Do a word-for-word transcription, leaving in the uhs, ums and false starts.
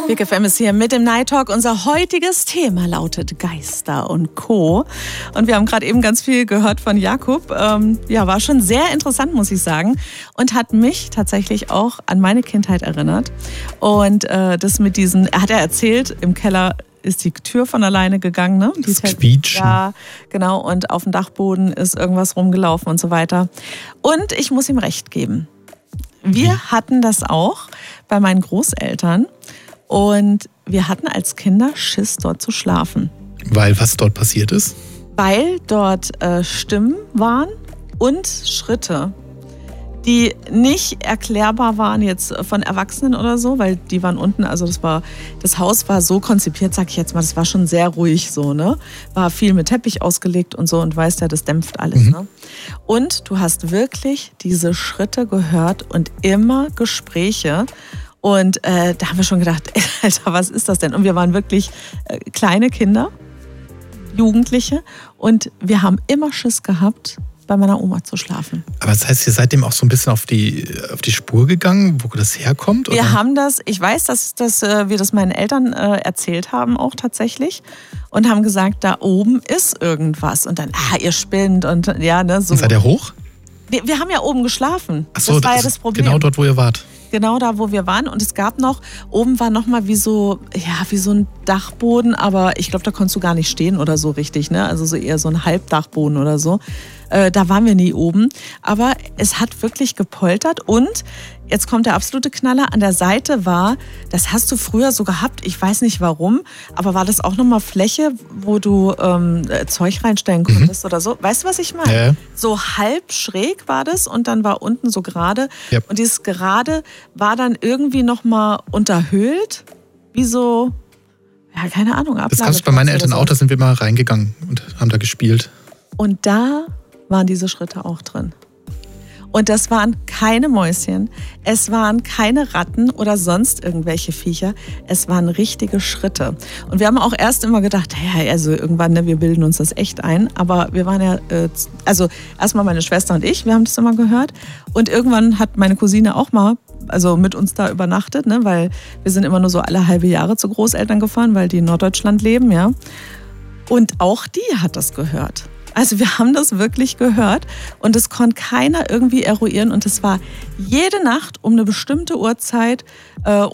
Big F M ist hier mit dem Night Talk. Unser heutiges Thema lautet Geister und Co. Und wir haben gerade eben ganz viel gehört von Jakob. Ähm, ja, war schon sehr interessant, muss ich sagen. Und hat mich tatsächlich auch an meine Kindheit erinnert. Und äh, das mit diesen, er hat ja erzählt, im Keller ist die Tür von alleine gegangen. Ne? Die das Quietschen. Ja, genau. Und auf dem Dachboden ist irgendwas rumgelaufen und so weiter. Und ich muss ihm recht geben. Wir Wie? hatten das auch bei meinen Großeltern. Und wir hatten als Kinder Schiss, dort zu schlafen. Weil was dort passiert ist? Weil dort äh, Stimmen waren und Schritte, die nicht erklärbar waren jetzt von Erwachsenen oder so, weil die waren unten, also das war, das Haus war so konzipiert, sag ich jetzt mal, das war schon sehr ruhig so, ne? War viel mit Teppich ausgelegt und so und weißt ja, das dämpft alles, mhm. ne? Und du hast wirklich diese Schritte gehört und immer Gespräche. Und äh, da haben wir schon gedacht, Alter, was ist das denn? Und wir waren wirklich äh, kleine Kinder, Jugendliche. Und wir haben immer Schiss gehabt, bei meiner Oma zu schlafen. Aber das heißt, ihr seid dem auch so ein bisschen auf die, auf die Spur gegangen, wo das herkommt? Oder? Wir haben das, ich weiß, dass, dass äh, wir das meinen Eltern äh, erzählt haben auch tatsächlich. Und haben gesagt, da oben ist irgendwas. Und dann, ah, ihr spinnt. Und ja, ne, so. Und seid ihr hoch? Wir, wir haben ja oben geschlafen. Ach so, das war das ja das Problem. Genau dort, wo ihr wart. Genau da, wo wir waren. Und es gab noch, oben war nochmal wie so, ja, wie so ein Dachboden, aber ich glaube, da konntest du gar nicht stehen oder so richtig, ne? Also so eher so ein Halbdachboden oder so. Äh, da waren wir nie oben. Aber es hat wirklich gepoltert und jetzt kommt der absolute Knaller. An der Seite war, das hast du früher so gehabt, ich weiß nicht warum, aber war das auch nochmal Fläche, wo du ähm, Zeug reinstellen konntest mhm. oder so? Weißt du, was ich meine? Ja. So halb schräg war das und dann war unten so gerade. Ja. Und dieses Gerade war dann irgendwie nochmal unterhöhlt, wie so, ja, keine Ahnung. Das gab es bei meinen Eltern so. auch, da sind wir mal reingegangen und haben da gespielt. Und da waren diese Schritte auch drin. Und das waren keine Mäuschen, es waren keine Ratten oder sonst irgendwelche Viecher, es waren richtige Schritte. Und wir haben auch erst immer gedacht, ja, also irgendwann, ne, wir bilden uns das echt ein. Aber wir waren ja, äh, also erstmal meine Schwester und ich, wir haben das immer gehört. Und irgendwann hat meine Cousine auch mal, also mit uns da übernachtet, ne, weil wir sind immer nur so alle halbe Jahre zu Großeltern gefahren, weil die in Norddeutschland leben, ja. Und auch die hat das gehört. Also wir haben das wirklich gehört und es konnte keiner irgendwie eruieren und es war jede Nacht um eine bestimmte Uhrzeit äh,